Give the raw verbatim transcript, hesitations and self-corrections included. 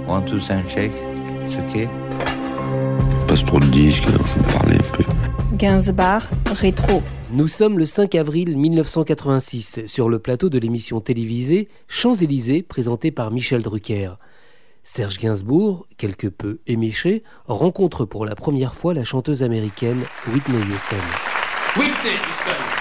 One, two, sound check. It's okay. Passe trop de disques, il faut parler un peu. Gainsbourg, rétro. Nous sommes le cinq avril mille neuf cent quatre-vingt-six, sur le plateau de l'émission télévisée Champs-Élysées, présentée par Michel Drucker. Serge Gainsbourg, quelque peu éméché, rencontre pour la première fois la chanteuse américaine Whitney Houston. Whitney Houston.